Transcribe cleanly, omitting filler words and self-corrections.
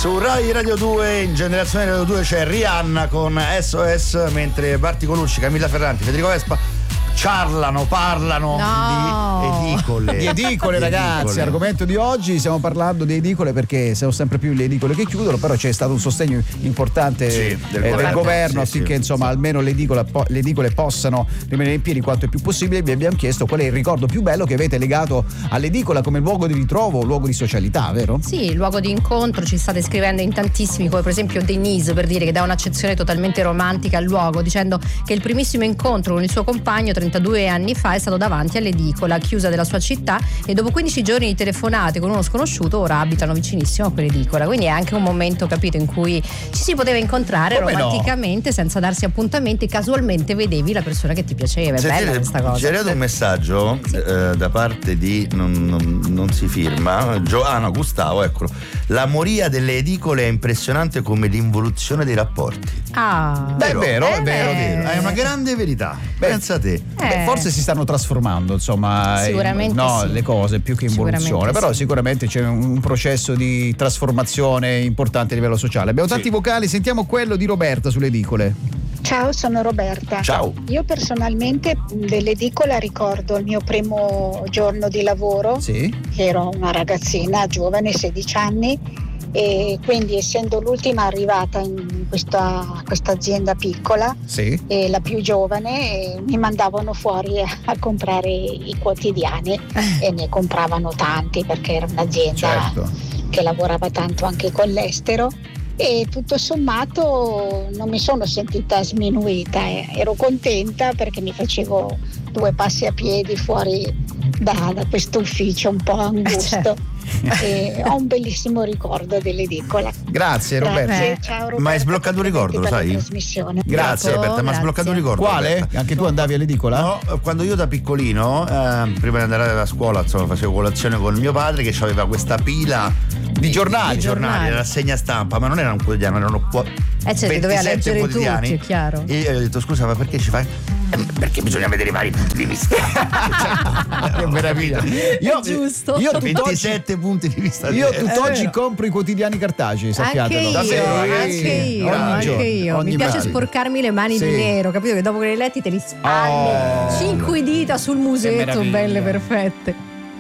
Su Rai Radio 2, in Generazione Radio 2 c'è Rihanna con SOS, mentre Barti Colucci, Camilla Ferranti, Federico Vespa parlano di edicole. Di edicole, ragazzi, argomento di oggi. Stiamo parlando di edicole perché sono sempre più le edicole che chiudono, però c'è stato un sostegno importante del governo affinché insomma almeno le edicole possano rimanere in piedi quanto è più possibile. Vi abbiamo chiesto qual è il ricordo più bello che avete legato all'edicola come luogo di ritrovo, luogo di socialità, vero? Sì, luogo di incontro. Ci state scrivendo in tantissimi, come per esempio Denise, per dire che dà un'accezione totalmente romantica al luogo, dicendo che il primissimo incontro con il suo compagno 32 anni fa è stato davanti all'edicola chiusa della sua città, e dopo 15 giorni di telefonate con uno sconosciuto ora abitano vicinissimo a quell'edicola. Quindi è anche un momento, capito, in cui ci si poteva incontrare romanticamente, senza darsi appuntamenti, casualmente vedevi la persona che ti piaceva. È bella questa cosa. Ci è arrivato un messaggio da parte di non si firma Gustavo, eccolo. La moria delle edicole è impressionante come l'involuzione dei rapporti. È vero. È una grande verità. Pensa a te. Forse si stanno trasformando, insomma, sicuramente sì. le cose più che involuzione, però sicuramente c'è un processo di trasformazione importante a livello sociale. Abbiamo tanti vocali, sentiamo quello di Roberta sulle edicole. Ciao, sono Roberta. Ciao. Io personalmente dell'edicola ricordo il mio primo giorno di lavoro. Sì. Ero una ragazzina giovane, 16 anni, e quindi essendo l'ultima arrivata in questa azienda piccola, e la più giovane, mi mandavano fuori a comprare i quotidiani e ne compravano tanti perché era un'azienda che lavorava tanto anche con l'estero. E tutto sommato non mi sono sentita sminuita, ero contenta perché mi facevo 2 passi a piedi fuori da questo ufficio un po' angusto. E ho un bellissimo ricordo dell'edicola. Grazie Roberta. Ciao Roberta. Ma hai sbloccato un ricordo, lo sai? Grazie Roberta, ma hai sbloccato un ricordo. Quale? Roberta. Anche tu andavi all'edicola? No, quando io da piccolino, prima di andare a scuola, insomma, facevo colazione con mio padre che aveva questa pila di giornali, rassegna stampa, ma non erano un quotidiano, erano doveva leggere quotidiani. Tutti, è chiaro. E io gli ho detto: scusa, ma perché ci fai? Perché bisogna vedere i vari punti di vista. Che meraviglia. Giusto. Io 27 punti di vista. Io tutt'oggi compro i quotidiani cartacei, sappiatelo. Anche io. Mi piace sporcarmi le mani di nero, capito? Che dopo che li hai letti te li spanni 5 dita sul musetto, belle perfette.